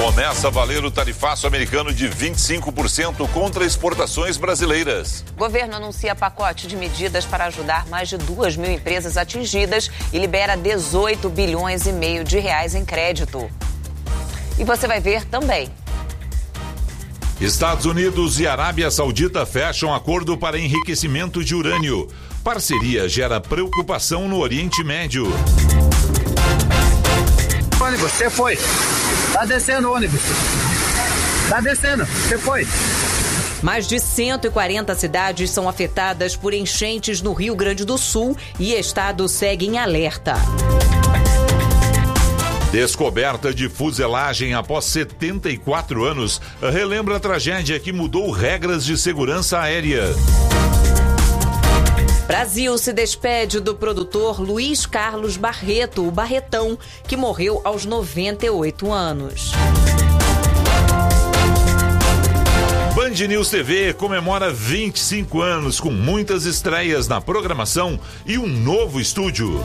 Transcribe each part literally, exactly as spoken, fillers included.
Começa a valer o tarifaço americano de vinte e cinco por cento contra exportações brasileiras. O governo anuncia pacote de medidas para ajudar mais de duas mil empresas atingidas e libera dezoito bilhões e meio de reais em crédito. E você vai ver também. Estados Unidos e Arábia Saudita fecham acordo para enriquecimento de urânio. Parceria gera preocupação no Oriente Médio. Ônibus, você foi. Tá descendo o ônibus. Tá descendo, você foi. Mais de cento e quarenta cidades são afetadas por enchentes no Rio Grande do Sul e estado segue em alerta. Descoberta de fuselagem após setenta e quatro anos relembra a tragédia que mudou regras de segurança aérea. Brasil se despede do produtor Luiz Carlos Barreto, o Barretão, que morreu aos noventa e oito anos. Band News T V comemora vinte e cinco anos com muitas estreias na programação e um novo estúdio.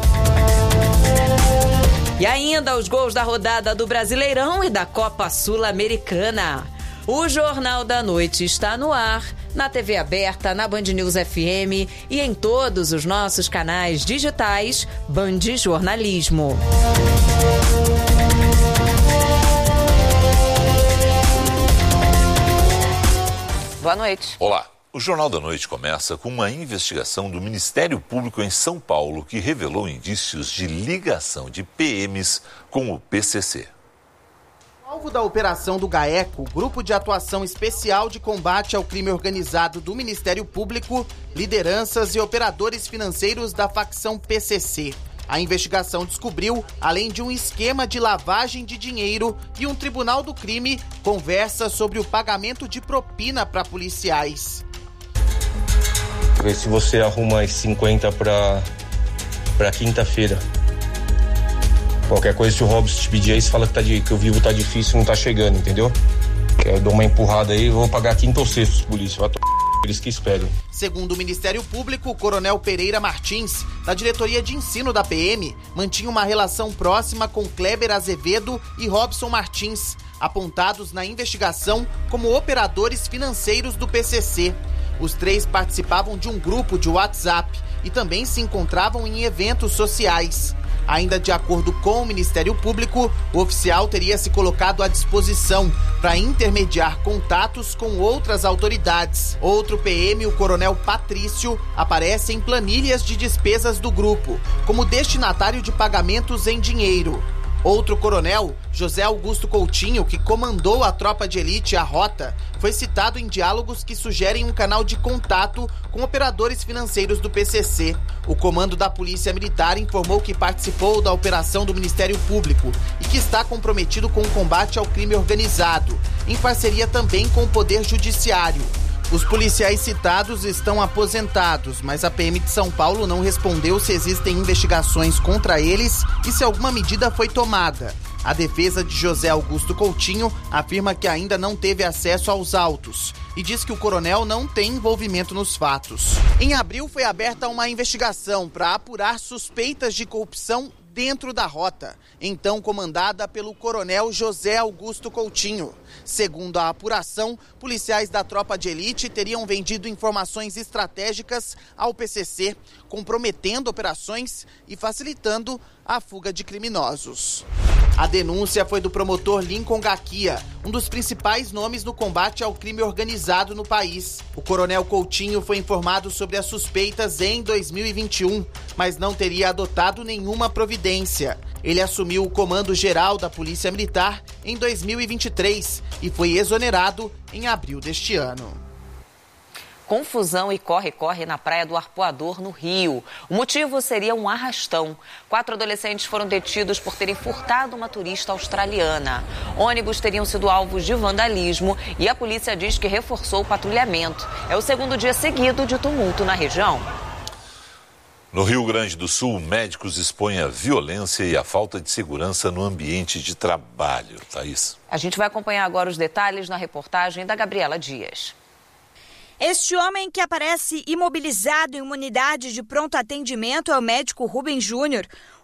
E ainda os gols da rodada do Brasileirão e da Copa Sul-Americana. O Jornal da Noite está no ar, na T V aberta, na Band News F M e em todos os nossos canais digitais Band Jornalismo. Boa noite. Olá. O Jornal da Noite começa com uma investigação do Ministério Público em São Paulo que revelou indícios de ligação de P Ms com o P C C. Alvo da operação do GAECO, Grupo de Atuação Especial de Combate ao Crime Organizado do Ministério Público, lideranças e operadores financeiros da facção P C C. A investigação descobriu, além de um esquema de lavagem de dinheiro e um tribunal do crime, conversa sobre o pagamento de propina para policiais. Ver se você arruma as cinquenta para para quinta-feira. Qualquer coisa, se o Robson te pedir aí, você fala que, tá de, que o vivo tá difícil, não tá chegando, entendeu? Que eu dou uma empurrada aí, eu vou pagar quinta ou sexta, polícia. Vai to... eles que esperem. Segundo o Ministério Público, o Coronel Pereira Martins, da Diretoria de Ensino da P M, mantinha uma relação próxima com Kleber Azevedo e Robson Martins, apontados na investigação como operadores financeiros do P C C. Os três participavam de um grupo de WhatsApp e também se encontravam em eventos sociais. Ainda de acordo com o Ministério Público, o oficial teria se colocado à disposição para intermediar contatos com outras autoridades. Outro P M, o Coronel Patrício, aparece em planilhas de despesas do grupo, como destinatário de pagamentos em dinheiro. Outro coronel, José Augusto Coutinho, que comandou a tropa de elite, a Rota, foi citado em diálogos que sugerem um canal de contato com operadores financeiros do P C C. O comando da Polícia Militar informou que participou da operação do Ministério Público e que está comprometido com o combate ao crime organizado, em parceria também com o Poder Judiciário. Os policiais citados estão aposentados, mas a P M de São Paulo não respondeu se existem investigações contra eles e se alguma medida foi tomada. A defesa de José Augusto Coutinho afirma que ainda não teve acesso aos autos e diz que o coronel não tem envolvimento nos fatos. Em abril foi aberta uma investigação para apurar suspeitas de corrupção dentro da Rota, então comandada pelo coronel José Augusto Coutinho. Segundo a apuração, policiais da tropa de elite teriam vendido informações estratégicas ao P C C, comprometendo operações e facilitando a fuga de criminosos. A denúncia foi do promotor Lincoln Gaquia, um dos principais nomes no combate ao crime organizado no país. O coronel Coutinho foi informado sobre as suspeitas em dois mil e vinte e um, mas não teria adotado nenhuma providência. Ele assumiu o comando geral da Polícia Militar em dois mil e vinte e três e foi exonerado em abril deste ano. Confusão e corre-corre na Praia do Arpoador, no Rio. O motivo seria um arrastão. Quatro adolescentes foram detidos por terem furtado uma turista australiana. Ônibus teriam sido alvos de vandalismo e a polícia diz que reforçou o patrulhamento. É o segundo dia seguido de tumulto na região. No Rio Grande do Sul, médicos expõem a violência e a falta de segurança no ambiente de trabalho. Thaís. A gente vai acompanhar agora os detalhes na reportagem da Gabriela Dias. Este homem que aparece imobilizado em uma unidade de pronto atendimento é o médico Rubem Júnior.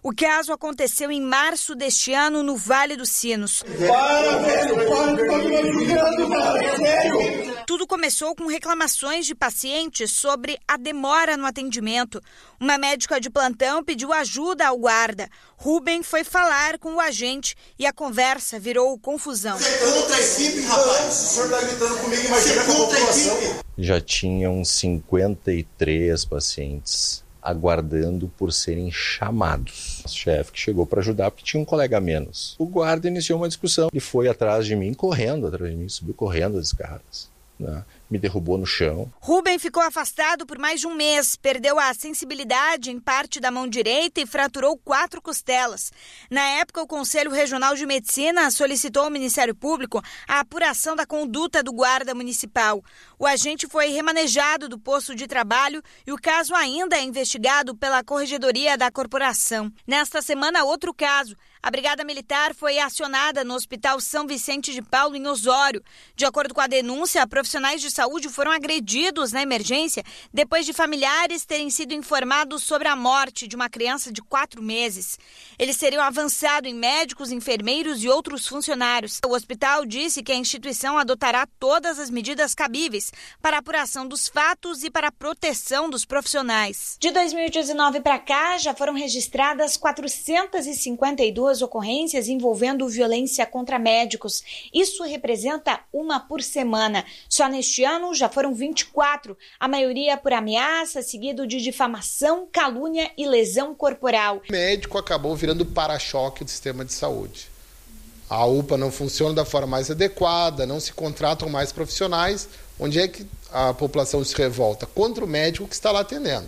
O caso aconteceu em março deste ano no Vale dos Sinos. Para, velho! Para, tá me julgando, cara! É sério! Tudo começou com reclamações de pacientes sobre a demora no atendimento. Uma médica de plantão pediu ajuda ao guarda. Rubem foi falar com o agente e a conversa virou confusão. Você é contra a equipe, rapaz? O senhor tá gritando comigo, imagina com a população. Já tinham cinquenta e três pacientes aguardando por serem chamados. O chefe que chegou para ajudar porque tinha um colega a menos. O guarda iniciou uma discussão. Ele foi atrás de mim, correndo atrás de mim, subiu correndo as escadas. Né? Me derrubou no chão. Rubem ficou afastado por mais de um mês, perdeu a sensibilidade em parte da mão direita e fraturou quatro costelas. Na época, o Conselho Regional de Medicina solicitou ao Ministério Público a apuração da conduta do guarda municipal. O agente foi remanejado do posto de trabalho e o caso ainda é investigado pela Corregedoria da Corporação. Nesta semana, outro caso. A Brigada Militar foi acionada no Hospital São Vicente de Paulo, em Osório. De acordo com a denúncia, profissionais de saúde foram agredidos na emergência depois de familiares terem sido informados sobre a morte de uma criança de quatro meses. Eles teriam avançado em médicos, enfermeiros e outros funcionários. O hospital disse que a instituição adotará todas as medidas cabíveis para a apuração dos fatos e para a proteção dos profissionais. De dois mil e dezenove para cá, já foram registradas quatrocentas e cinquenta e duas ocorrências envolvendo violência contra médicos. Isso representa uma por semana. Só neste ano já foram vinte e quatro, a maioria por ameaça, seguido de difamação, calúnia e lesão corporal. O médico acabou virando para-choque do sistema de saúde. A U P A não funciona da forma mais adequada, não se contratam mais profissionais. Onde é que a população se revolta? Contra o médico que está lá atendendo.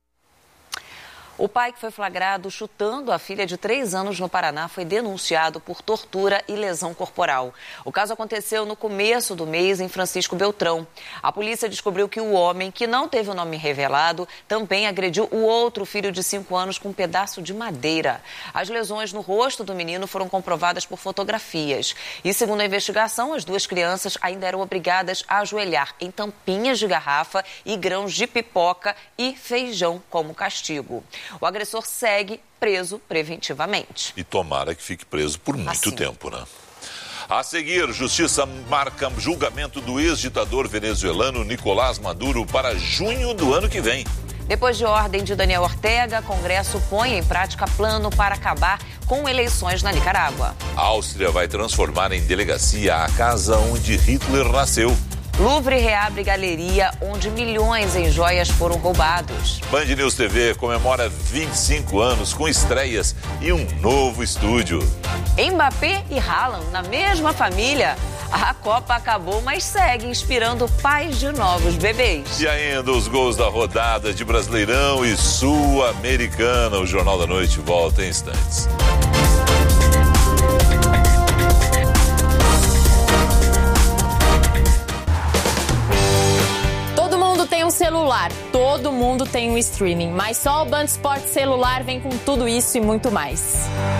O pai que foi flagrado chutando a filha de três anos no Paraná foi denunciado por tortura e lesão corporal. O caso aconteceu no começo do mês em Francisco Beltrão. A polícia descobriu que o homem, que não teve o nome revelado, também agrediu o outro filho de cinco anos com um pedaço de madeira. As lesões no rosto do menino foram comprovadas por fotografias. E, segundo a investigação, as duas crianças ainda eram obrigadas a ajoelhar em tampinhas de garrafa e grãos de pipoca e feijão como castigo. O agressor segue preso preventivamente. E tomara que fique preso por muito assim. tempo, né? A seguir, Justiça marca julgamento do ex-ditador venezuelano Nicolás Maduro para junho do ano que vem. Depois de ordem de Daniel Ortega, Congresso põe em prática plano para acabar com eleições na Nicarágua. A Áustria vai transformar em delegacia a casa onde Hitler nasceu. Louvre reabre galeria onde milhões em joias foram roubados. Band News T V comemora vinte e cinco anos com estreias e um novo estúdio. Mbappé e Haaland na mesma família. A Copa acabou, mas segue inspirando pais de novos bebês. E ainda os gols da rodada de Brasileirão e Sul-Americana. O Jornal da Noite volta em instantes. Tem um celular, todo mundo tem um streaming, mas só o Band Esportes Celular vem com tudo isso e muito mais.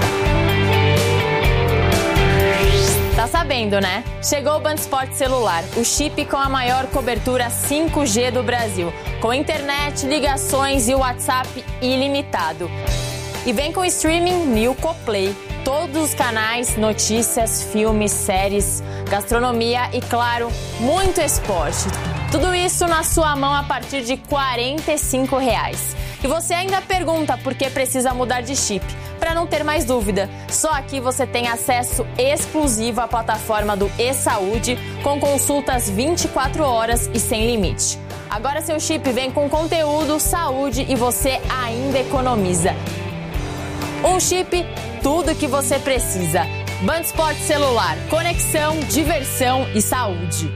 Tá sabendo, né? Chegou o Band Esportes Celular, o chip com a maior cobertura cinco G do Brasil, com internet, ligações e WhatsApp ilimitado. E vem com streaming Nilco Play. Todos os canais, notícias, filmes, séries, gastronomia e, claro, muito esporte. Tudo isso na sua mão a partir de quarenta e cinco reais. E você ainda pergunta por que precisa mudar de chip. Para não ter mais dúvida, só aqui você tem acesso exclusivo à plataforma do eSaúde, com consultas vinte e quatro horas e sem limite. Agora seu chip vem com conteúdo, saúde e você ainda economiza. Um chip, tudo que você precisa. Band Esportes Celular, conexão, diversão e saúde.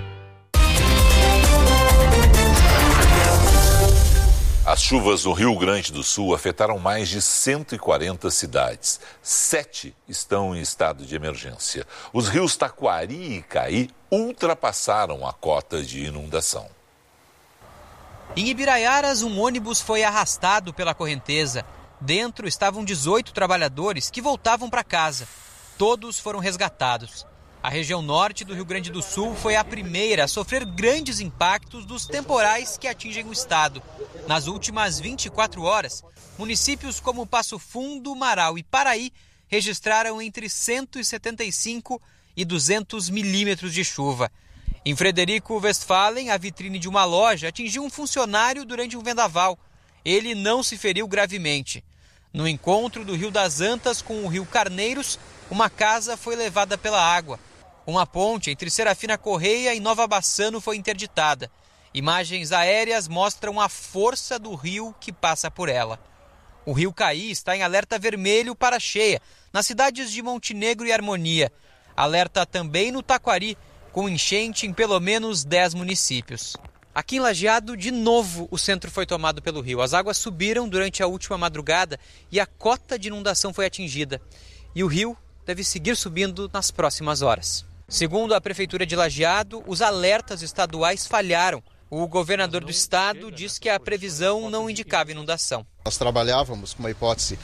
As chuvas no Rio Grande do Sul afetaram mais de cento e quarenta cidades. Sete estão em estado de emergência. Os rios Taquari e Icaí ultrapassaram a cota de inundação. Em Ibiraiaras, um ônibus foi arrastado pela correnteza. Dentro estavam dezoito trabalhadores que voltavam para casa. Todos foram resgatados. A região norte do Rio Grande do Sul foi a primeira a sofrer grandes impactos dos temporais que atingem o estado. Nas últimas vinte e quatro horas, municípios como Passo Fundo, Marau e Paraí registraram entre cento e setenta e cinco e duzentos milímetros de chuva. Em Frederico Westphalen, a vitrine de uma loja atingiu um funcionário durante um vendaval. Ele não se feriu gravemente. No encontro do Rio das Antas com o Rio Carneiros, uma casa foi levada pela água. Uma ponte entre Serafina Correia e Nova Bassano foi interditada. Imagens aéreas mostram a força do rio que passa por ela. O Rio Caí está em alerta vermelho para cheia, nas cidades de Montenegro e Harmonia. Alerta também no Taquari, com enchente em pelo menos dez municípios. Aqui em Lajeado, de novo, o centro foi tomado pelo rio. As águas subiram durante a última madrugada e a cota de inundação foi atingida. E o rio deve seguir subindo nas próximas horas. Segundo a Prefeitura de Lajeado, os alertas estaduais falharam. O governador do estado diz que a previsão não indicava inundação. Nós trabalhávamos com uma hipótese